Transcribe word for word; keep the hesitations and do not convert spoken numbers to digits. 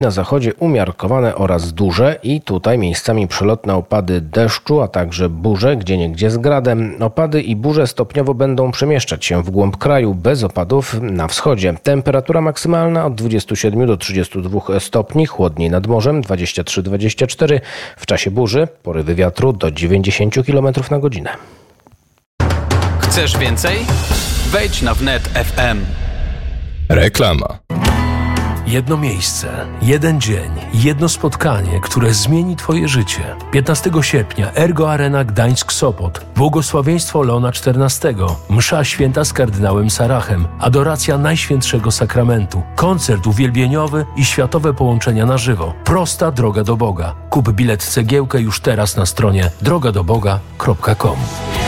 Na zachodzie umiarkowane oraz duże i tutaj miejscami przelotne opady deszczu, a także burze, gdzieniegdzie z gradem. Opady i burze stopniowo będą przemieszczać się w głąb kraju, bez opadów na wschodzie. Temperatura maksymalna od dwudziestu siedmiu do trzydziestu dwóch stopni, chłodniej nad morzem dwadzieścia trzy do dwudziestu czterech. W czasie burzy porywy wiatru do dziewięćdziesięciu kilometrów na godzinę. Chcesz więcej? Wejdź na wnet kropka ef em. Reklama. Jedno miejsce, jeden dzień, jedno spotkanie, które zmieni Twoje życie. piętnastego sierpnia Ergo Arena Gdańsk-Sopot. Błogosławieństwo Leona czternastego. Msza święta z kardynałem Sarachem. Adoracja Najświętszego Sakramentu. Koncert uwielbieniowy i światowe połączenia na żywo. Prosta droga do Boga. Kup bilet cegiełkę już teraz na stronie droga do boga kropka com.